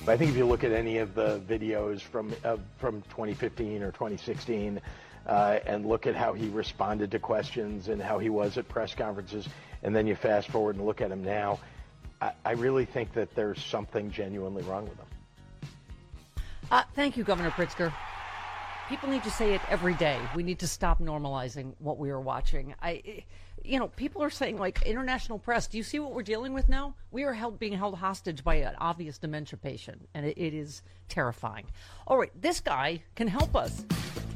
But I think if you look at any of the videos from 2015 or 2016 and look at how he responded to questions and how he was at press conferences, and then you fast forward and look at him now, I really think that there's something genuinely wrong with him. Thank you, Governor Pritzker. People need to say it every day. We need to stop normalizing what we are watching. People are saying, like, international press, do you see what we're dealing with now? We are being held hostage by an obvious dementia patient, and it is terrifying. All right, this guy can help us.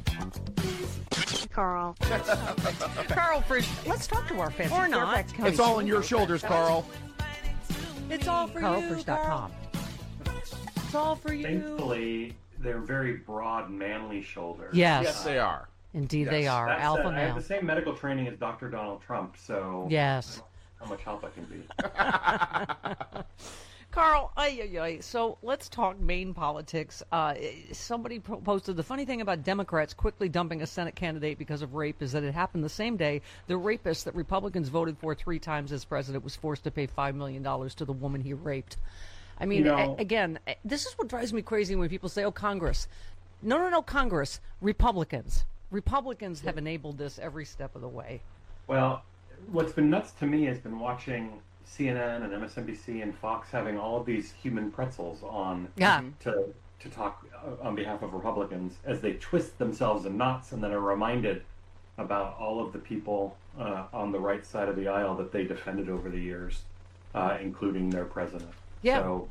Carl. Carl Frisch, let's talk to our fans. Or not. It's all on your shoulders, Carl. It's all for CarlFrisch.com. It's all for you. Thankfully, they're very broad, manly shoulders. Yes, they are. Indeed, yes. they are. Alpha male. I have the same medical training as Dr. Donald Trump, so yes, how much help I can be. Carl, so let's talk Maine politics. Somebody posted the funny thing about Democrats quickly dumping a Senate candidate because of rape is that it happened the same day the rapist that Republicans voted for 3 times as president was forced to pay $5 million to the woman he raped. I mean, again, this is what drives me crazy when people say, oh, Congress. No, Congress. Republicans have enabled this every step of the way. Well, what's been nuts to me has been watching CNN and MSNBC and Fox having all of these human pretzels on to talk on behalf of Republicans as they twist themselves in knots and then are reminded about all of the people on the right side of the aisle that they defended over the years, including their president. Yeah. So,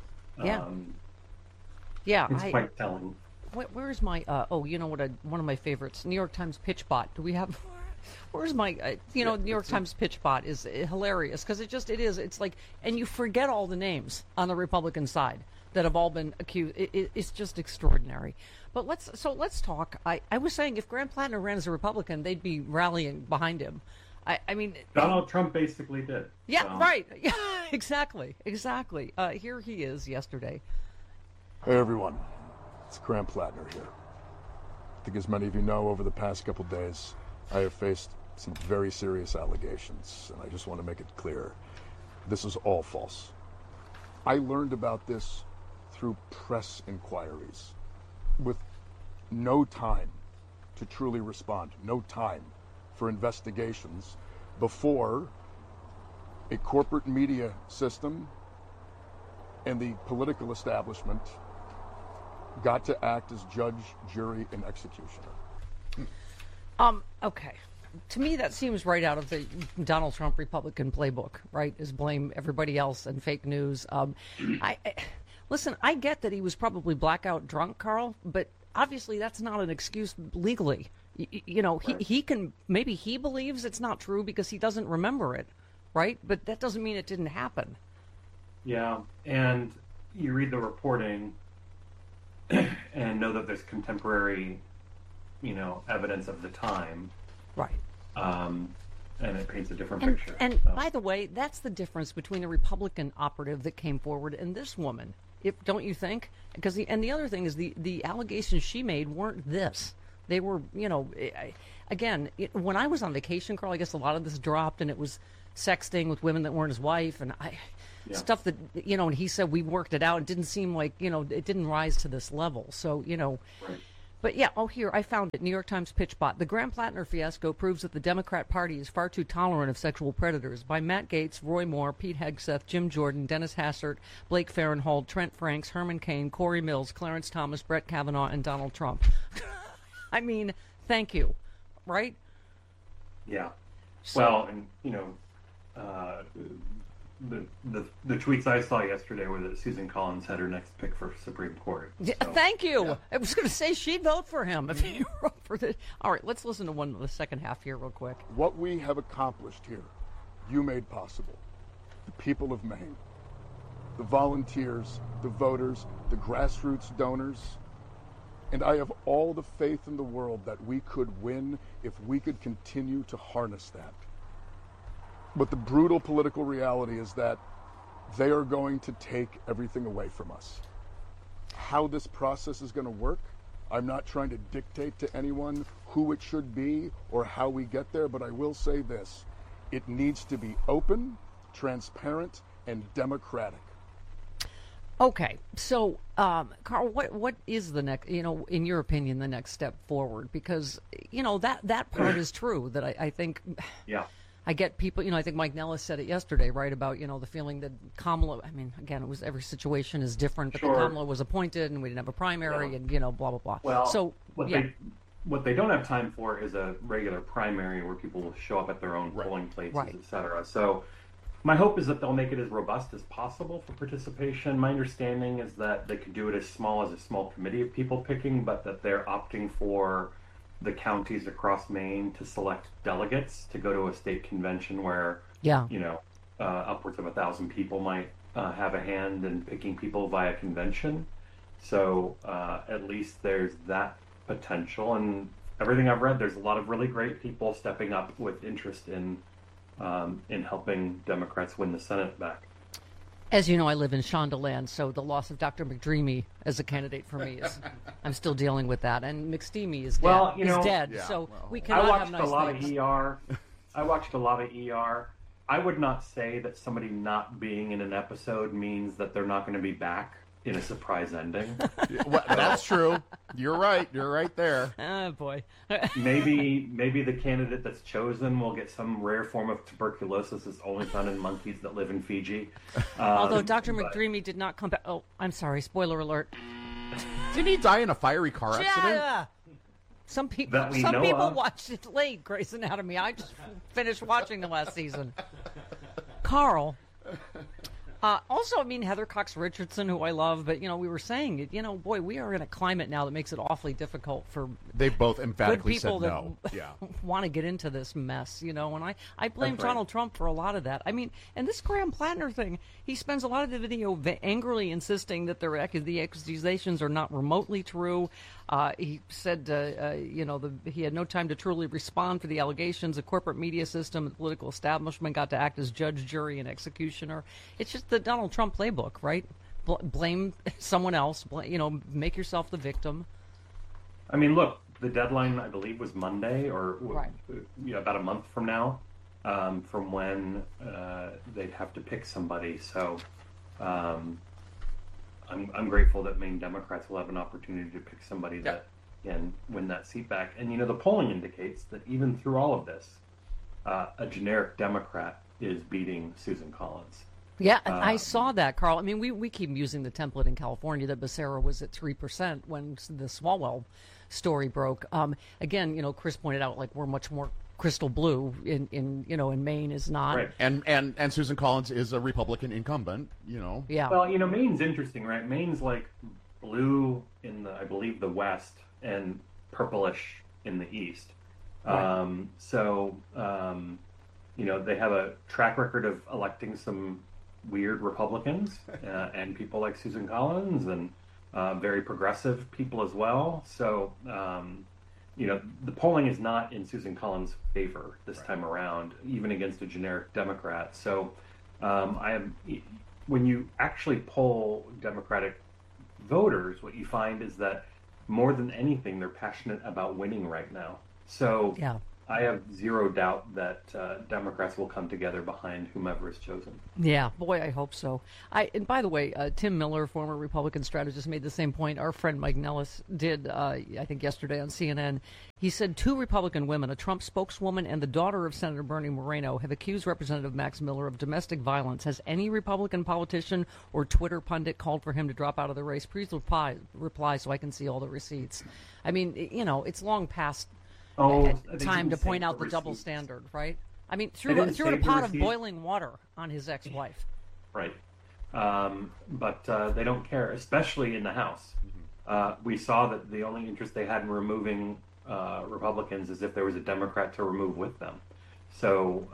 it's quite telling. Where's my, one of my favorites, New York Times pitch bot. Do we have, where's my, New York Times pitch bot is hilarious because it is. It's like, and you forget all the names on the Republican side that have all been accused. It's just extraordinary. But let's talk. I was saying if Graham Plattner ran as a Republican, they'd be rallying behind him. I mean, Donald Trump basically did. Yeah, so. Right. Yeah, exactly. Here he is yesterday. Hey, everyone. It's Graham Plattner here. I think as many of you know, over the past couple days, I have faced some very serious allegations, and I just want to make it clear. This is all false. I learned about this through press inquiries, with no time to truly respond, no time for investigations before a corporate media system and the political establishment got to act as judge, jury, and executioner. Okay. To me, that seems right out of the Donald Trump Republican playbook, right? Is blame everybody else and fake news. Listen, I get that he was probably blackout drunk, Carl, but obviously that's not an excuse legally. He can, maybe he believes it's not true because he doesn't remember it, right? But that doesn't mean it didn't happen. Yeah, and you read the reporting and know that there's contemporary, evidence of the time. Right. And it paints a different picture. And by the way, that's the difference between a Republican operative that came forward and this woman, don't you think? Because the other thing is the allegations she made weren't this. They were, again, when I was on vacation, Carl, I guess a lot of this dropped, and it was sexting with women that weren't his wife, and stuff that, and he said we worked it out. It didn't seem like, it didn't rise to this level. So, Right. But here, I found it, New York Times pitch bot. The Graham Plattner fiasco proves that the Democrat Party is far too tolerant of sexual predators. By Matt Gaetz, Roy Moore, Pete Hegseth, Jim Jordan, Dennis Hassert, Blake Farenthold, Trent Franks, Herman Cain, Corey Mills, Clarence Thomas, Brett Kavanaugh, and Donald Trump. I mean, thank you, right? Yeah. Well, and the tweets I saw yesterday were that Susan Collins had her next pick for Supreme Court. So, thank you. Yeah. I was going to say she'd vote for him if he wrote for this. All right, let's listen to the second half here real quick. What we have accomplished here, you made possible. The people of Maine, the volunteers, the voters, the grassroots donors. And I have all the faith in the world that we could win if we could continue to harness that. But the brutal political reality is that they are going to take everything away from us. How this process is going to work, I'm not trying to dictate to anyone who it should be or how we get there, but I will say this. It needs to be open, transparent, and democratic. Okay, so Carl, what is the next? In your opinion, the next step forward? Because that part is true. That I think. Yeah. I get people, I think Mike Nellis said it yesterday, right, about, the feeling that Kamala, I mean, again, it was every situation is different, but Sure. that Kamala was appointed and we didn't have a primary and, blah, blah, blah. Well, so, what they don't have time for is a regular primary where people will show up at their own polling places, Right. et cetera. So my hope is that they'll make it as robust as possible for participation. My understanding is that they could do it as a small committee of people picking, but that they're opting for the counties across Maine to select delegates to go to a state convention where, upwards of 1,000 people might have a hand in picking people via convention. So at least there's that potential. And everything I've read, there's a lot of really great people stepping up with interest in helping Democrats win the Senate back. As you know, I live in Shondaland, so the loss of Dr. McDreamy as a candidate for me is, I'm still dealing with that. And McSteamy is dead. Well, he's dead, yeah, so well, we I cannot watched have nice a lot things. of ER. I watched a lot of ER. I would not say that somebody not being in an episode means that they're not going to be back in a surprise ending. Well, that's true. You're right. You're right there. Oh, boy. Maybe the candidate that's chosen will get some rare form of tuberculosis that's only found in monkeys that live in Fiji. Although Dr. McDreamy did not come back. Oh, I'm sorry. Spoiler alert. Didn't he die in a fiery car accident? Yeah. Some people That we know of. watched it late, Grey's Anatomy. I just finished watching the last season. Carl. Also, I mean, Heather Cox Richardson, who I love, but, we were saying, boy, we are in a climate now that makes it awfully difficult for They both good emphatically people said no. that Yeah. want to get into this mess, and I blame That's right. Donald Trump for a lot of that. I mean, and this Graham Plattner thing, he spends a lot of the video angrily insisting that the accusations are not remotely true. He said, he had no time to truly respond for the allegations. The corporate media system, the political establishment got to act as judge, jury, and executioner. It's just the Donald Trump playbook, right? Blame someone else. Make yourself the victim. I mean, look, the deadline, I believe, was Monday or Right. About a month from now, from when they'd have to pick somebody. So I'm grateful that Maine Democrats will have an opportunity to pick somebody that can win that seat back. And, the polling indicates that even through all of this, a generic Democrat is beating Susan Collins. Yeah, I saw that, Carl. I mean, we keep using the template in California that Becerra was at 3% when the Swalwell story broke. Again, Chris pointed out, like, we're much more crystal blue in Maine is not. Right. And Susan Collins is a Republican incumbent, Yeah. Well, Maine's interesting, right? Maine's like blue in I believe, the west and purplish in the east. Right. They have a track record of electing some weird Republicans and people like Susan Collins and very progressive people as well. So, the polling is not in Susan Collins' favor this time around, even against a generic Democrat. So, when you actually poll Democratic voters, what you find is that more than anything, they're passionate about winning right now. So, Yeah. I have zero doubt that Democrats will come together behind whomever is chosen. Yeah, boy, I hope so. And by the way, Tim Miller, former Republican strategist, made the same point. Our friend Mike Nellis did, I think, yesterday on CNN. He said 2 Republican women, a Trump spokeswoman and the daughter of Senator Bernie Moreno, have accused Representative Max Miller of domestic violence. Has any Republican politician or Twitter pundit called for him to drop out of the race? Please reply so I can see all the receipts. I mean, it's long past time to point out the double standard, right? I mean, threw in a pot of boiling water on his ex-wife. Right. But they don't care, especially in the House. We saw that the only interest they had in removing Republicans is if there was a Democrat to remove with them. So,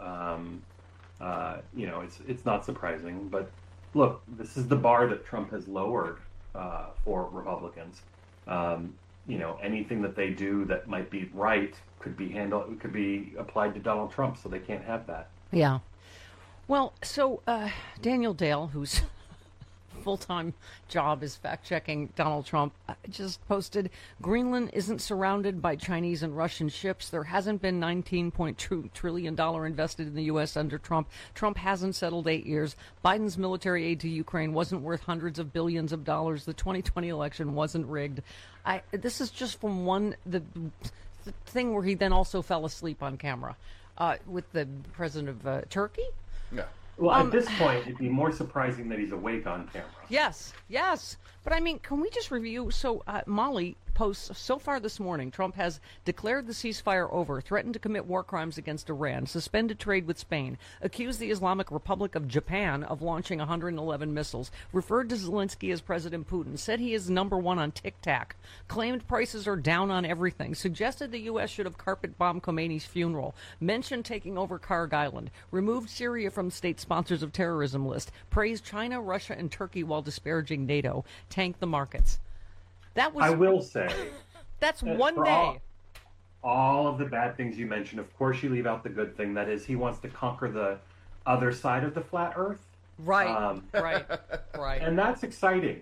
it's not surprising. But look, this is the bar that Trump has lowered for Republicans. Anything that they do that might be right could be applied to Donald Trump, so they can't have that. Yeah. Well, so Daniel Dale, who's full-time job is fact-checking Donald Trump. I just posted, Greenland isn't surrounded by Chinese and Russian ships. There hasn't been $19.2 trillion invested in the U.S. under Trump. Trump hasn't settled 8 years. Biden's military aid to Ukraine wasn't worth hundreds of billions of dollars. The 2020 election wasn't rigged. This is just from the thing where he then also fell asleep on camera with the president of Turkey. Yeah. Well, at this point, it'd be more surprising that he's awake on camera. Yes. But I mean, can we just review? So Molly posts, so far this morning, Trump has declared the ceasefire over, threatened to commit war crimes against Iran, suspended trade with Spain, accused the Islamic Republic of Japan of launching 111 missiles, referred to Zelensky as President Putin, said he is number one on Tic-Tac, claimed prices are down on everything, suggested the U.S. should have carpet-bombed Khomeini's funeral, mentioned taking over Karg Island, removed Syria from state sponsors of terrorism list, praised China, Russia, and Turkey while disparaging NATO, tanked the markets. That was. I will say. That's one day. All of the bad things you mentioned, of course, you leave out the good thing. That is, he wants to conquer the other side of the flat Earth. Right. Right. And that's exciting.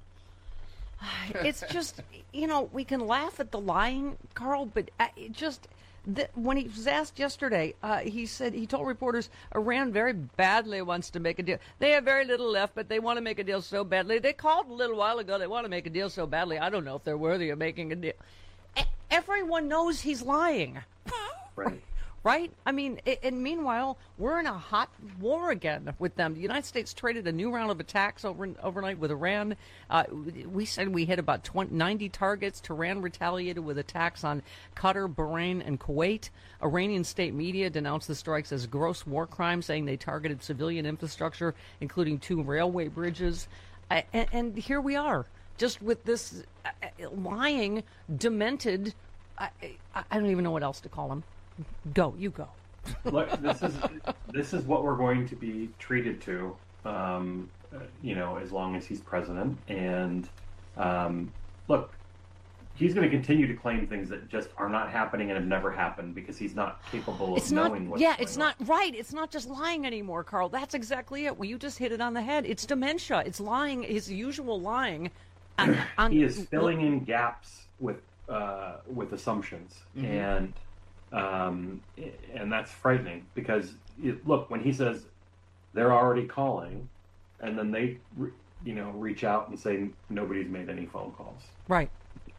It's just, we can laugh at the lying, Carl, but when he was asked yesterday, he told reporters Iran very badly wants to make a deal. They have very little left, but they want to make a deal so badly. They called a little while ago. They want to make a deal so badly. I don't know if they're worthy of making a deal. Everyone knows he's lying. Right. Right? I mean, and meanwhile, we're in a hot war again with them. The United States traded a new round of attacks overnight with Iran. We said we hit about 90 targets. Tehran retaliated with attacks on Qatar, Bahrain, and Kuwait. Iranian state media denounced the strikes as gross war crimes, saying they targeted civilian infrastructure, including 2 railway bridges. And here we are, just with this lying, demented, I don't even know what else to call him. You go. Look, this is what we're going to be treated to, as long as he's president. And look, he's going to continue to claim things that just are not happening and have never happened because he's not capable of knowing what's going on. It's not right. It's not just lying anymore, Carl. That's exactly it. Well, you just hit it on the head. It's dementia. It's lying. His usual lying. He is filling in gaps with assumptions, and that's frightening because look, when he says they're already calling, and then they reach out and say nobody's made any phone calls. Right.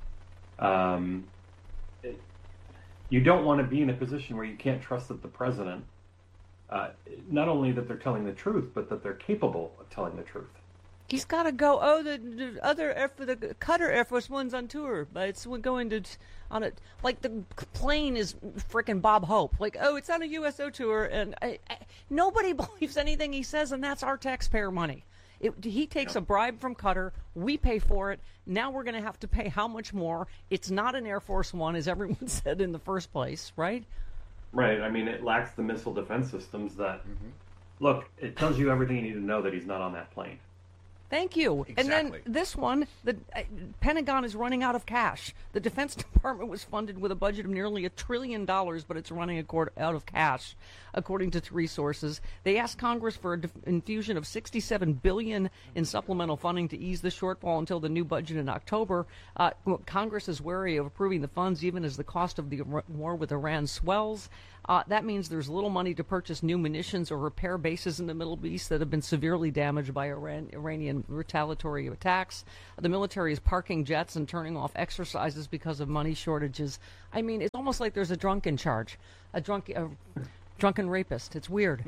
You don't want to be in a position where you can't trust that the president, not only that they're telling the truth, but that they're capable of telling the truth. He's got to go. Oh, the Qatar Air Force One's on tour, but it's going on it. Like the plane is frickin' Bob Hope. Like, oh, it's on a USO tour, and nobody believes anything he says, and that's our taxpayer money. He takes a bribe from Qatar. We pay for it. Now we're going to have to pay how much more? It's not an Air Force One, as everyone said in the first place, right? Right. I mean, it lacks the missile defense systems that. Look, it tells you everything you need to know that he's not on that plane. Thank you. Exactly. And then this one, the Pentagon is running out of cash. The Defense Department was funded with a budget of nearly $1 trillion, but it's running out of cash, according to 3 sources. They asked Congress for an infusion of $67 billion in supplemental funding to ease the shortfall until the new budget in October. Congress is wary of approving the funds, even as the cost of the war with Iran swells. That means there's little money to purchase new munitions or repair bases in the Middle East that have been severely damaged by Iranian retaliatory attacks. The military is parking jets and turning off exercises because of money shortages. I mean, it's almost like there's a drunk in charge, a drunken rapist. It's weird.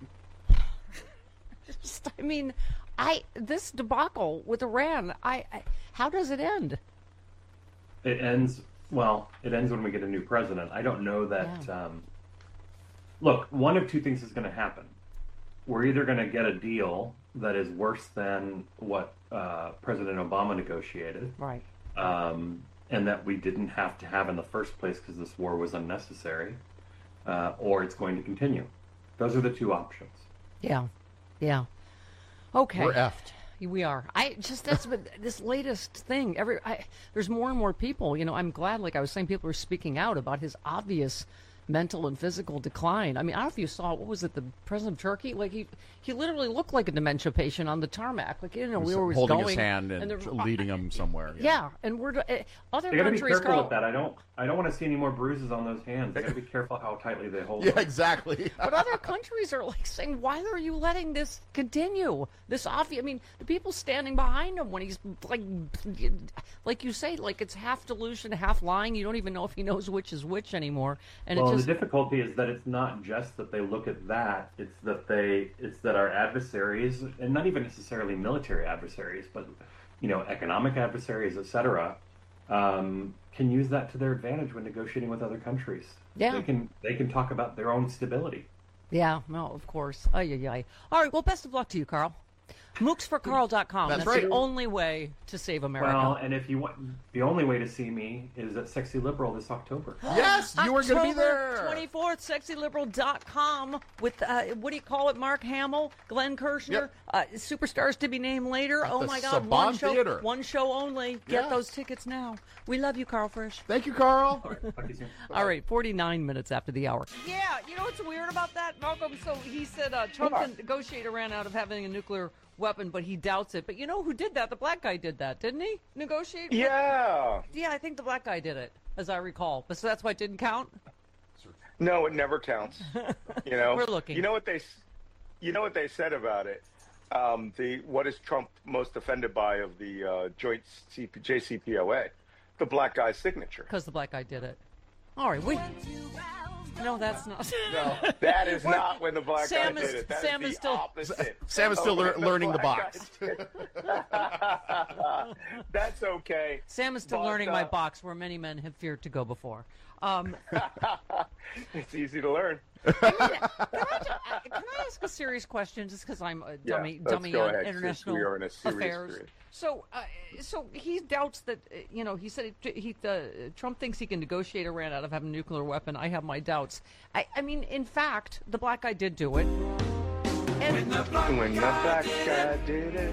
This debacle with Iran, how does it end? It ends when we get a new president. I don't know that. Yeah. Look, one of 2 things is going to happen. We're either going to get a deal that is worse than what President Obama negotiated, right? And that we didn't have to have in the first place because this war was unnecessary, or it's going to continue. Those are the 2 options. Yeah. Okay. We're effed. We are. That's this latest thing. There's more and more people. I'm glad, like I was saying, people are speaking out about his obvious mental and physical decline. I mean, I don't know if you saw, what was it, the president of Turkey? Like, he literally looked like a dementia patient on the tarmac. Like, you know, we were always holding going. his hand and leading him somewhere. Yeah, and we're other You got to be countries, careful Carl, with that. I don't want to see any more bruises on those hands. You got to be careful how tightly they hold. Yeah, them. exactly. but other countries are like saying, why are you letting this continue? This obvious. I mean, the people standing behind him when he's like you say, like it's half delusion, half lying. You don't even know if he knows which is which anymore. And well, it just, the difficulty is that it's not just that they look at that. It's that our adversaries, and not even necessarily military adversaries, but economic adversaries, etc., can use that to their advantage when negotiating with other countries. Yeah, they can talk about their own stability. Yeah, no, of course. Ay, ay, ay. All right, well, best of luck to you, Carl. MooksForCarl.com. That's right. the only way to save America. Well, and if you want, the only way to see me is at Sexy Liberal this October. Yes, you were going to be there. October 24th, SexyLiberal.com with, what do you call it, Mark Hamill, Glenn Kirshner, superstars to be named later. At oh, the my God, Saban Theater. One show only. Get those tickets now. We love you, Carl Frisch. Thank you, Carl. All right, talk to you soon. All right, 49 minutes after the hour. Yeah, you know what's weird about that, Malcolm? So he said Trump negotiator ran out of having a nuclear weapon, but he doubts it. But you know who did that? The black guy did that, didn't he? Negotiate? Yeah. Yeah, I think the black guy did it, as I recall. But so that's why it didn't count? No, it never counts. You know, We're looking. You know what they said about it? What is Trump most offended by of the joint JCPOA? The black guy's signature. Because the black guy did it. All right, no, that's not. No, that is not when the black Sam guy is- did it. That Sam is is the still- opposite. Sam is still learning the black box. guy did it. That's okay. Sam is still But, learning my box, where many men have feared to go before. It's easy to learn. Can I ask a serious question, just because I'm a dummy let's go on ahead, international since we are in a serious affairs? period. So he doubts that, he said Trump thinks he can negotiate Iran out of having a nuclear weapon. I have my doubts. I mean, in fact, the black guy did do it. And When the black guy did it.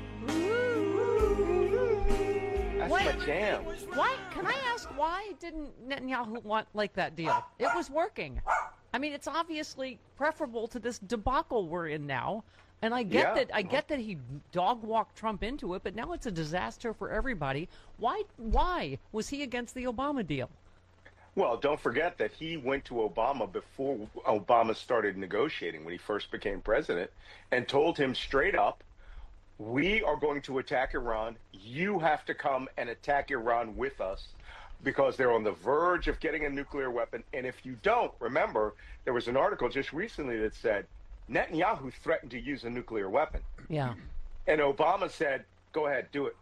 That's my jam. Why? Can I ask why didn't Netanyahu want like that deal? It was working. I mean, it's obviously preferable to this debacle we're in now. And I get that. I get that he dog walked Trump into it, but now it's a disaster for everybody. Why was he against the Obama deal? Well, don't forget that he went to Obama before Obama started negotiating when he first became president and told him straight up, we are going to attack Iran. You have to come and attack Iran with us because they're on the verge of getting a nuclear weapon. And if you don't, remember, there was an article just recently that said Netanyahu threatened to use a nuclear weapon. Yeah. And Obama said, go ahead, do it.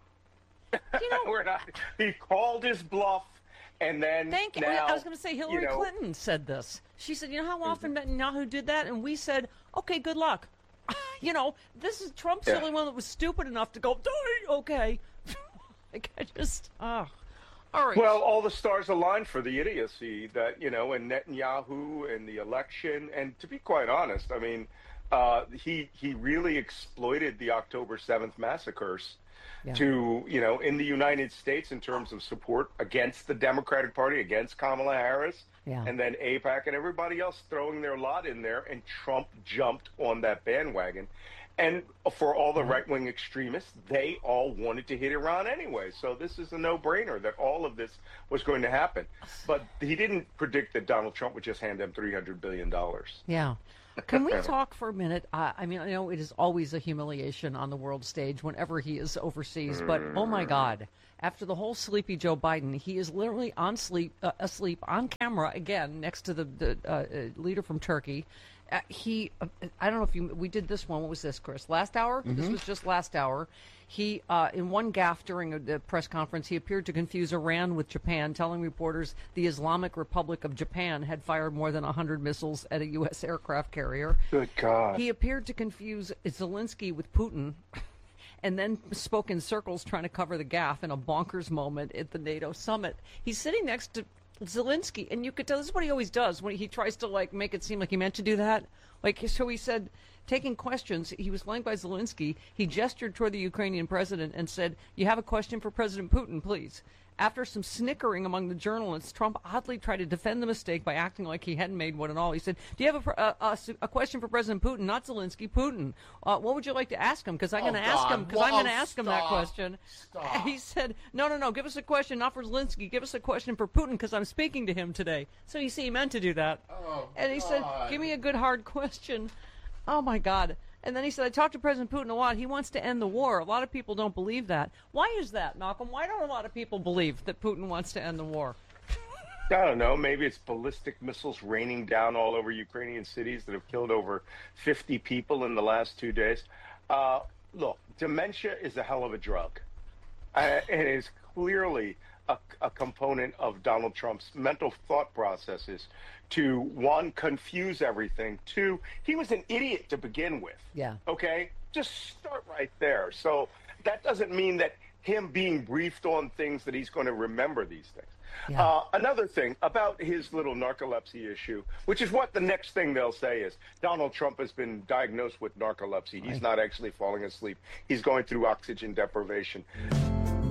He called his bluff. And then Thank you. now, I was going to say Hillary Clinton said this. She said, you know how often Netanyahu did that? And we said, okay, good luck. This is Trump's the only one that was stupid enough to go, okay. Like, all right. Well, all the stars aligned for the idiocy that, and Netanyahu and the election. And to be quite honest, I mean, he really exploited the October 7th massacres to, in the United States in terms of support against the Democratic Party, against Kamala Harris, and then AIPAC and everybody else throwing their lot in there. And Trump jumped on that bandwagon. And for all the right-wing extremists, they all wanted to hit Iran anyway. So this is a no-brainer that all of this was going to happen. But he didn't predict that Donald Trump would just hand them $300 billion. Yeah. Can we talk for a minute? I mean, I know it is always a humiliation on the world stage whenever he is overseas, but oh my God, after the whole sleepy Joe Biden, he is literally asleep on camera again next to the leader from Turkey. I don't know if we did this one. What was this, Chris? Last hour? Mm-hmm. This was just last hour. He, in one gaffe during the press conference, he appeared to confuse Iran with Japan, telling reporters the Islamic Republic of Japan had fired more than 100 missiles at a U.S. aircraft carrier. Good God. He appeared to confuse Zelensky with Putin, and then spoke in circles trying to cover the gaffe in a bonkers moment at the NATO summit. He's sitting next to Zelensky, and you could tell this is what he always does when he tries to make it seem like he meant to do that. So he said, taking questions, he was flanked by Zelensky. He gestured toward the Ukrainian president and said, "You have a question for President Putin, please." After some snickering among the journalists, Trump oddly tried to defend the mistake by acting like he hadn't made one at all. He said, "Do you have a question for President Putin? Not Zelensky, Putin. What would you like to ask him? Because I'm going to ask him. Because I'm going to ask him that question." Stop. He said, "No. Give us a question, not for Zelensky. Give us a question for Putin, because I'm speaking to him today." So you see, he meant to do that. And he said, "Give me a good hard question." Oh my God. And then he said, "I talked to President Putin a lot. He wants to end the war." A lot of people don't believe that. Why is that, Malcolm? Why don't a lot of people believe that Putin wants to end the war? I don't know. Maybe it's ballistic missiles raining down all over Ukrainian cities that have killed over 50 people in the last 2 days. Look, dementia is a hell of a drug. And it is clearly a component of Donald Trump's mental thought processes to, one, confuse everything. Two, he was an idiot to begin with. Yeah. Okay? Just start right there. So that doesn't mean that him being briefed on things that he's going to remember these things. Yeah. Another thing about his little narcolepsy issue, which is what the next thing they'll say is, Donald Trump has been diagnosed with narcolepsy. He's not actually falling asleep. He's going through oxygen deprivation.